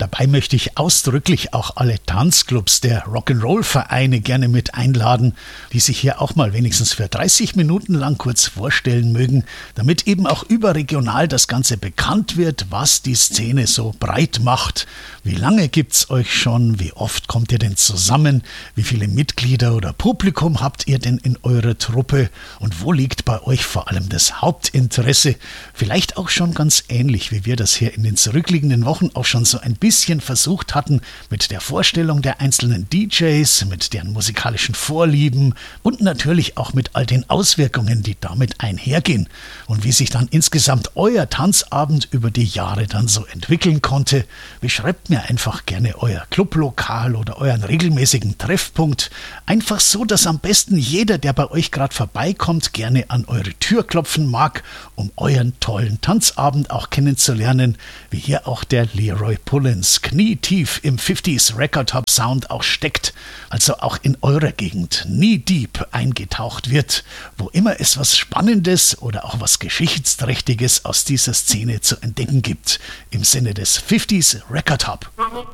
Dabei möchte ich ausdrücklich auch alle Tanzclubs der Rock'n'Roll-Vereine gerne mit einladen, die sich hier auch mal wenigstens für 30 Minuten lang kurz vorstellen mögen, damit eben auch überregional das Ganze bekannt wird, was die Szene so breit macht. Wie lange gibt's euch schon? Wie oft kommt ihr denn zusammen? Wie viele Mitglieder oder Publikum habt ihr denn in eurer Truppe? Und wo liegt bei euch vor allem das Hauptinteresse? Vielleicht auch schon ganz ähnlich, wie wir das hier in den zurückliegenden Wochen auch schon so ein bisschen versucht hatten, mit der Vorstellung der einzelnen DJs, mit deren musikalischen Vorlieben und natürlich auch mit all den Auswirkungen, die damit einhergehen. Und wie sich dann insgesamt euer Tanzabend über die Jahre dann so entwickeln konnte. Beschreibt mir einfach gerne euer Clublokal oder euren regelmäßigen Treffpunkt. Einfach so, dass am besten jeder, der bei euch gerade vorbeikommt, gerne an eure Tür klopfen mag, um euren tollen Tanzabend auch kennenzulernen, wie hier auch der Leroy Pullins knietief im 50s Record Hub Sound auch steckt, also auch in eurer Gegend knee deep eingetaucht wird, wo immer es was Spannendes oder auch was Geschichtsträchtiges aus dieser Szene zu entdecken gibt, im Sinne des 50s Record Hub.